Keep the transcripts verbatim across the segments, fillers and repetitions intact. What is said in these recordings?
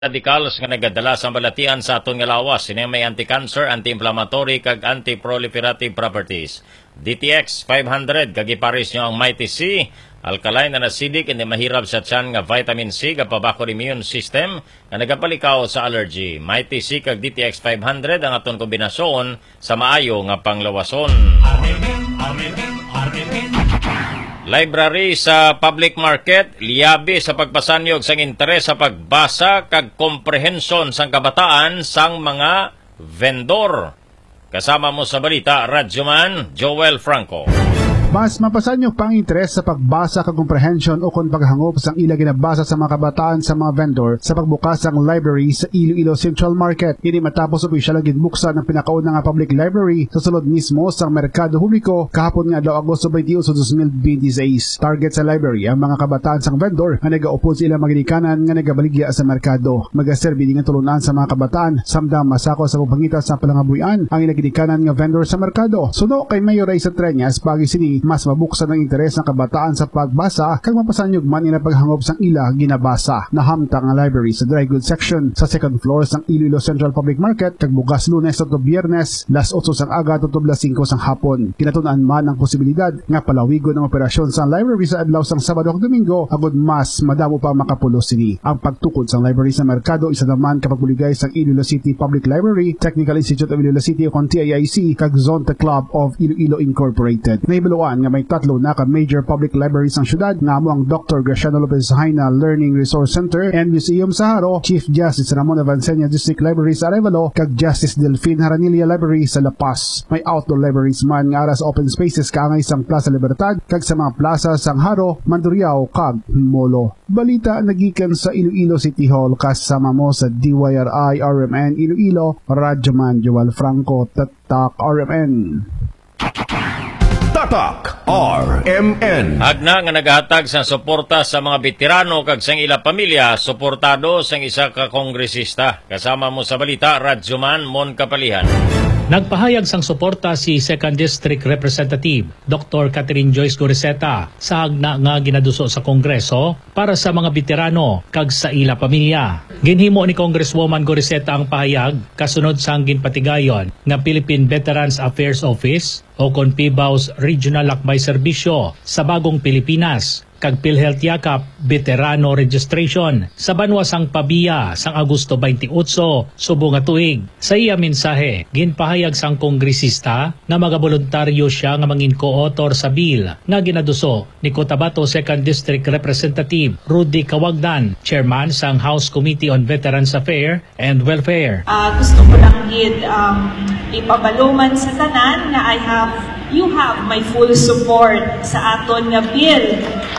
radicals nga nagadala sa balatian sa aton nga lawas sini may anti-cancer, anti-inflammatory kag anti-proliferative properties. D T X five hundred kag ipares nyo ang Mighty C, alkaline and acidic hindi mahirap sa tiyan nga vitamin C nga pabako immune system nga nagapalikaw sa allergy. Mighty C kag D T X five hundred ang aton kombinasyon sa maayo nga panglawason. Library sa public market, liyabi sa pagpasanyog sang interes sa pagbasa kag comprehension sang kabataan sang mga vendor. Kasama mo sa balita, Radyoman Joel Franco. Mas mapasan yung pang-interes sa pagbasa kag comprehension o kung paghangop sang ila ginabasa sa mga kabataan sa mga vendor sa pagbukas ng library sa Iloilo Central Market. Ini matapos opisyal ang ginbuksan ng pinakauna nga public library sa sulod mismo sa merkado publiko kahapon nga daw Agosto twenty-one sa twenty twenty-six. Target sa library ang mga kabataan sang vendor nga nagaupod sa ilang magidikanan nga nagabaligya sa merkado. Magaserbi nga tulunan sa mga kabataan samdang masako sa pagpangita sa palangabuyan ang ilang gidikanan nga vendor sa merkado. Suno kay Mayor Raiza Treñas pagi sini mas mabuksan ang interes ng kabataan sa pagbasa kag mapasanyog man ina paghangop sang ila ginabasa. Nahamtang ang library sa dry goods section sa second floor sang Iloilo Central Public Market kag bugas Lunes ug Biyernes las eight sang aga tutob las five sang hapon. Kinatun-an man ang posibilidad nga palawigon ang operasyon sang library sa adlaw sang Sabado ug Domingo agud mas madamo pa makapulos sini. Ang pagtukod sang library sa merkado isa naman kapag buligay sang Iloilo City Public Library, Technical Institute of Iloilo City o T I I C kag Zonte Club of Iloilo Incorporated. Naibaluan nga may tatlo na ka major public libraries ang syudad nga mo ang Doctor Graciano Lopez Haina Learning Resource Center and Museum sa Haro, Chief Justice Ramon Avancenia District Library sa Arevalo kag Justice Delfin Haranilia Library sa La Paz. May outdoor libraries man nga aras open spaces kaangay sang Plaza Libertad kag sa mga plaza sang Haro, Mandurriao kag Molo. Balita nagikan sa Iloilo City Hall kasama mo sa D Y R I R M N Iloilo, Radyoman Joel Franco, Tatak R M N. Tatak R M N. Hagna nga naghatag sa suporta sa mga veterano kag sang ila pamilya, suportado sang isa ka kongresista. Kasama mo sa balita, Radyoman Mon Kapalihan. Nagpahayag sang suporta si second District Representative Doctor Catherine Joyce Goriseta sa hagna nga ginaduso sa Kongreso para sa mga veterano kag sa ila pamilya. Ginhimo ni Congresswoman Goriseta ang pahayag kasunod sang ginpatigayon nga Philippine Veterans Affairs Office o kon P B A O's Regional Lakbay Serbisyo sa Bagong Pilipinas kag PhilHealth Yakap Veterano Registration sa banwa sang Pabia sang Agosto twenty-eight subong nga tuig. Sa iya mensahe, ginpahayag sang kongresista nga magaboluntaryo siya nga mangin co-author sa bill nga ginaduso ni Cotabato second District Representative Rudy Kawagdan, Chairman sang House Committee on Veterans Affairs and Welfare. Uh, gusto ko lang gid um, ipabaluman sa tanan na I have you have my full support sa aton nga bill,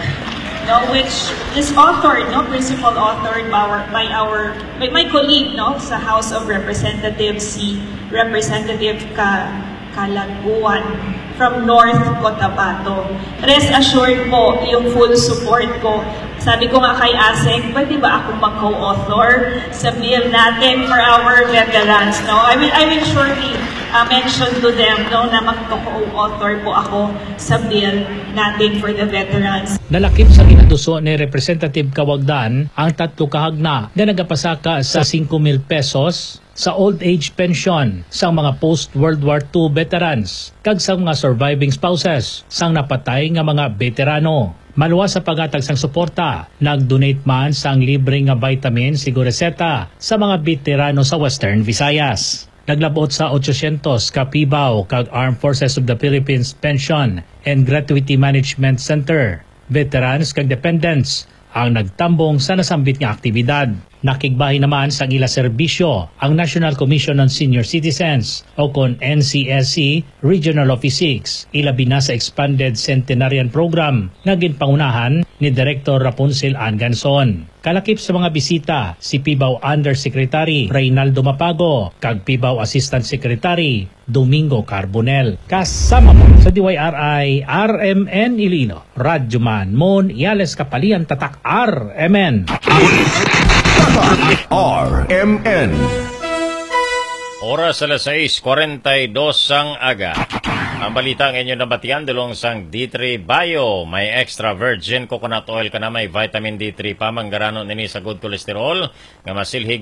no, which is authored, no, principal authored by our, by our by my colleague, no, sa House of Representatives, si Representative Ka, Kalaguan from North Cotabato. Rest assured po, yung full support ko. Sabi ko nga kay Aseng, pwede ba ako mag-co-author sa bill natin for our veterans, no? I will, I will surely uh, mention to them, no, na mag-co-author po ako sa bill natin for the veterans. Nalakip sa ginaduso ni Representative Kawagdan ang tatlo kahagna na nagapasaka sa five mil pesos sa old age pension sang mga post-World War Two veterans kag sang mga surviving spouses sang napatay nga mga veterano. Maluwas sa paghatag sang suporta, nag-donate man sang libre nga vitamin si Goriseta sa mga veterano sa Western Visayas. Naglabot sa eight hundred ka P B A O kag Armed Forces of the Philippines Pension and Gratuity Management Center, veterans kag dependents ang nagtambong sa nasambit nga aktibidad. Nakigbahi naman sa ila serbisyo ang National Commission on Senior Citizens o kon N C S C Regional Office six, ilabi na sa Expanded Centenarian Program na ginpangunahan ni Director Rapunzel Ann Ganson. Kalakip sa mga bisita si P B A O Undersecretary Reynaldo Mapago kag P B A O Assistant Secretary Domingo Carbonel. Kasama mo sa D Y R I R M N Iloilo, Radyoman Mon Iales Kapalian, Tatak R M N. R M N. Oras alas sais kuwarenta y dos ang aga. Ang balita ng inyo nabatian dulong sang D three Bio. May extra virgin coconut oil ka na may vitamin D three pa. Manggarano nini sa good cholesterol. Nga masilhig